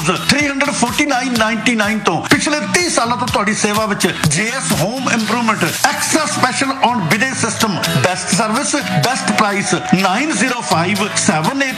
Rooms 349.99 ਤੋਂ। ਪਿਛਲੇ 30 ਸਾਲਾਂ ਤੋਂ ਤੁਹਾਡੀ ਸੇਵਾ ਵਿੱਚ JS home improvement, extra special on ਬਿਡੇ system, best service, best price. 905788